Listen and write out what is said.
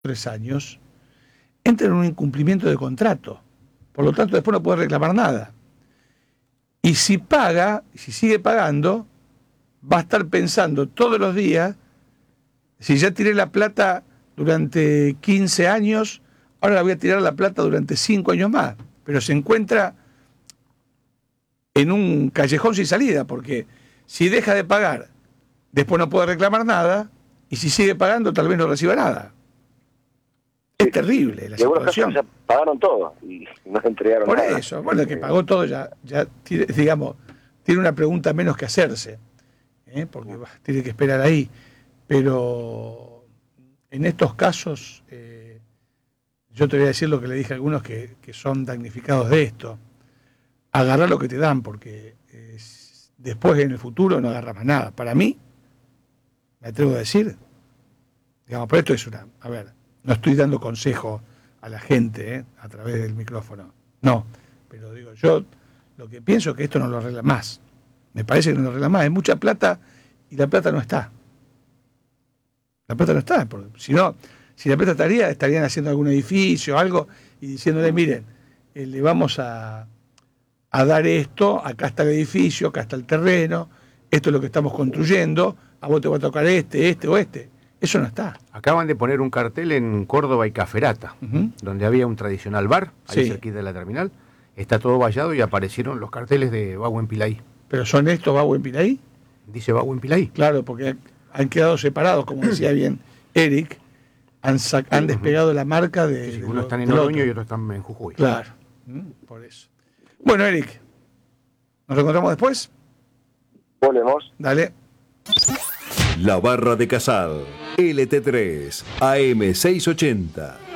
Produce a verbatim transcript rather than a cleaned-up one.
tres años, entra en un incumplimiento de contrato. Por lo tanto, después no puede reclamar nada. Y si paga, si sigue pagando, va a estar pensando todos los días, si ya tiré la plata durante quince años, ahora la voy a tirar la plata durante cinco años más. Pero se encuentra en un callejón sin salida, porque si deja de pagar, después no puede reclamar nada, y si sigue pagando, tal vez no reciba nada. Es terrible la situación. Ya pagaron todo y no se entregaron Por nada. Por eso, bueno, el que pagó todo ya, ya tiene, digamos, tiene una pregunta menos que hacerse, ¿eh? Porque bah, tiene que esperar ahí. Pero en estos casos, eh, yo te voy a decir lo que le dije a algunos que, que son damnificados de esto. Agarrar lo que te dan, porque eh, después en el futuro no agarras más nada. Para mí, me atrevo a decir, digamos, pero esto es una, a ver, no estoy dando consejo a la gente, ¿eh? A través del micrófono, no, pero digo, yo lo que pienso es que esto no lo arregla más, me parece que no lo arregla más, es mucha plata y la plata no está, la plata no está, porque si no, si la plata estaría, estarían haciendo algún edificio o algo y diciéndole, miren, eh, le vamos a, a dar esto, acá está el edificio, acá está el terreno, esto es lo que estamos construyendo, a vos te va a tocar este, este o este. Eso no está. Acaban de poner un cartel en Córdoba y Caferata, uh-huh. donde había un tradicional bar, ahí sí. cerquita de la terminal. Está todo vallado y aparecieron los carteles de Bagua en Pilaí. ¿Pero son estos Bagua en Pilaí? Dice Bagua en Pilaí. Claro, porque han quedado separados, como decía bien Eric, han, sac- han despegado uh-huh. la marca de... Sí, sí, de unos lo, están en Oroño y otros están en Jujuy. Claro, ¿Mm? por eso. Bueno, Eric, ¿nos encontramos después? Volvemos. Dale. La Barra de Casal, L T tres, A M seiscientos ochenta.